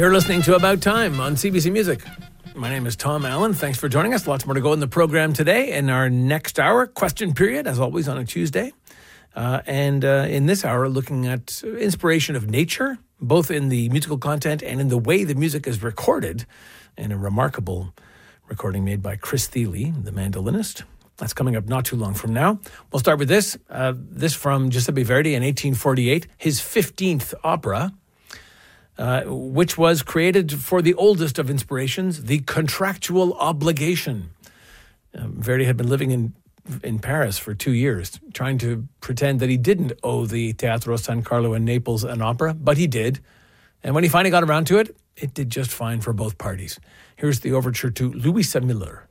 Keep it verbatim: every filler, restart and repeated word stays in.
You're listening to About Time on C B C Music. My name is Tom Allen. Thanks for joining us. Lots more to go in the program today. In our next hour, question period, as always on a Tuesday. Uh, and uh, in this hour, looking at inspiration of nature, both in the musical content and in the way the music is recorded, in a remarkable recording made by Chris Thile, the mandolinist. That's coming up not too long from now. We'll start with this. Uh, this from Giuseppe Verdi in eighteen forty-eight, his fifteenth opera, uh, which was created for the oldest of inspirations, the contractual obligation. Uh, Verdi had been living in in Paris for two years, trying to pretend that he didn't owe the Teatro San Carlo in Naples an opera, but he did. And when he finally got around to it, it did just fine for both parties. Here's the overture to Louisa Miller.